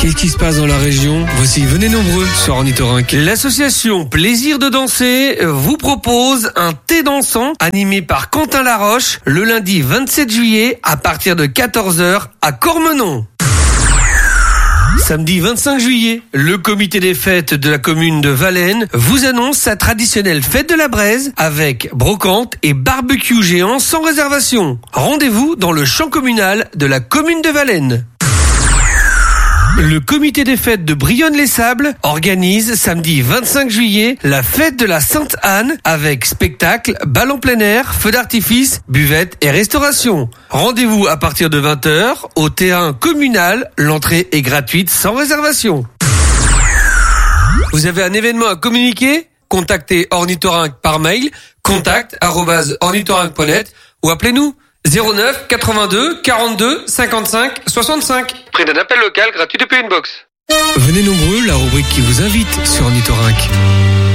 Qu'est-ce qui se passe dans la région? Voici, venez nombreux sur Ornithorynque. L'association Plaisir de danser vous propose un thé dansant animé par Quentin Laroche le lundi 27 juillet à partir de 14h à Cormenon. Samedi 25 juillet, le comité des fêtes de la commune de Valène vous annonce sa traditionnelle fête de la braise avec brocante et barbecue géant sans réservation. Rendez-vous dans le champ communal de la commune de Valène. Le comité des fêtes de Brionne-les-Sables organise samedi 25 juillet la fête de la Sainte-Anne avec spectacle, bal en plein air, feu d'artifice, buvette et restauration. Rendez-vous à partir de 20h au terrain communal. L'entrée est gratuite sans réservation. Vous avez un événement à communiquer? Contactez Ornithorynque par mail contact@ornithorynque.net ou appelez-nous 09 82 42 55 65. Prix d'un appel local gratuit depuis une box. Venez nombreux, la rubrique qui vous invite sur Ornithorynque.